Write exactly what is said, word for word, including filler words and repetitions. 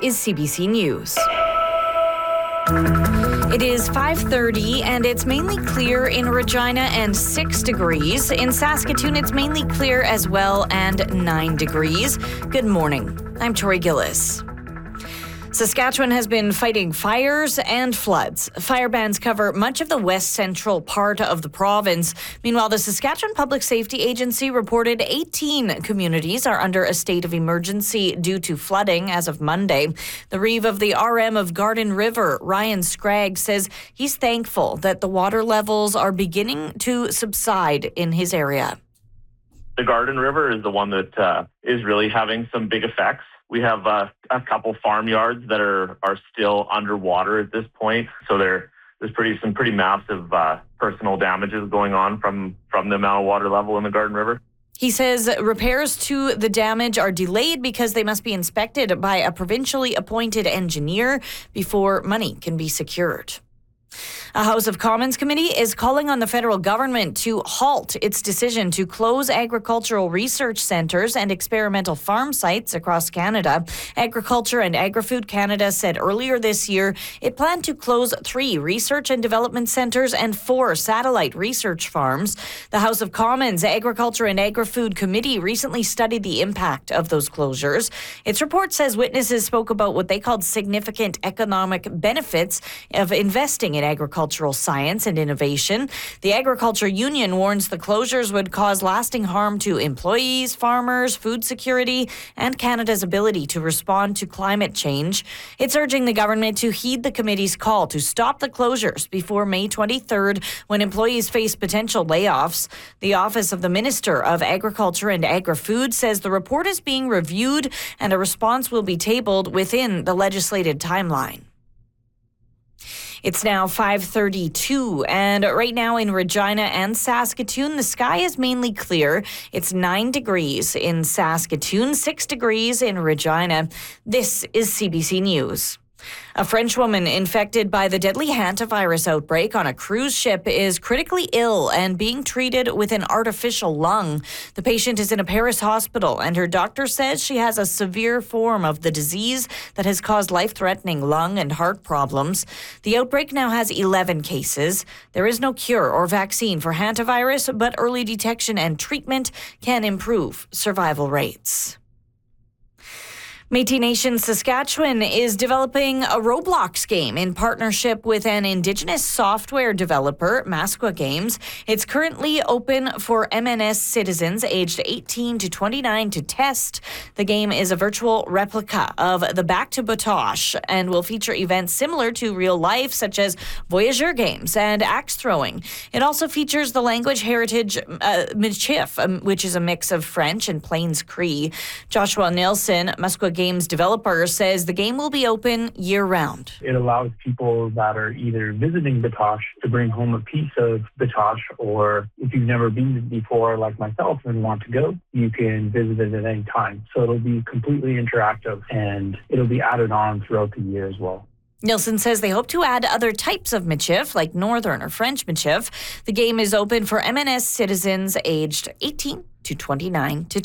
is C B C News. It is five thirty and it's mainly clear in Regina and six degrees. In Saskatoon, it's mainly clear as well and nine degrees. Good morning. I'm Tori Gillis. Saskatchewan has been fighting fires and floods. Fire bans cover much of the west central part of the province. Meanwhile, the Saskatchewan Public Safety Agency reported eighteen communities are under a state of emergency due to flooding as of Monday. The reeve of the R M of Garden River, Ryan Scraggs, says he's thankful that the water levels are beginning to subside in his area. The Garden River is the one that uh, is really having some big effects. We have uh, a couple farmyards that are, are still underwater at this point. So there, there's pretty some pretty massive uh, personal damages going on from, from the amount of water level in the Garden River. He says repairs to the damage are delayed because they must be inspected by a provincially appointed engineer before money can be secured. A House of Commons committee is calling on the federal government to halt its decision to close agricultural research centres and experimental farm sites across Canada. Agriculture and Agri-Food Canada said earlier this year it planned to close three research and development centres and four satellite research farms. The House of Commons Agriculture and Agri-Food Committee recently studied the impact of those closures. Its report says witnesses spoke about what they called significant economic benefits of investing in agricultural science and innovation. The Agriculture Union warns the closures would cause lasting harm to employees, farmers, food security, and Canada's ability to respond to climate change. It's urging the government to heed the committee's call to stop the closures before May twenty-third, when employees face potential layoffs. The Office of the Minister of Agriculture and Agri-Food says the report is being reviewed and a response will be tabled within the legislated timeline. It's now five thirty-two, and right now in Regina and Saskatoon, the sky is mainly clear. It's nine degrees in Saskatoon, six degrees in Regina. This is C B C News. A French woman infected by the deadly hantavirus outbreak on a cruise ship is critically ill and being treated with an artificial lung. The patient is in a Paris hospital, and her doctor says she has a severe form of the disease that has caused life-threatening lung and heart problems. The outbreak now has eleven cases. There is no cure or vaccine for hantavirus, but early detection and treatment can improve survival rates. Métis Nation Saskatchewan is developing a Roblox game in partnership with an Indigenous software developer, Masqua Games. It's currently open for M N S citizens aged eighteen to twenty-nine to test. The game is a virtual replica of the Back to Batoche and will feature events similar to real life, such as Voyageur games and axe throwing. It also features the language heritage uh, Michif, um, which is a mix of French and Plains Cree. Joshua Nelson, Masqua Games developer, says the game will be open year-round. It allows people that are either visiting Batoche to bring home a piece of Batoche, or if you've never been before, like myself, and want to go, you can visit it at any time. So it'll be completely interactive, and it'll be added on throughout the year as well. Nilsson says they hope to add other types of Michif, like Northern or French Michif. The game is open for M N S citizens aged eighteen to twenty-nine to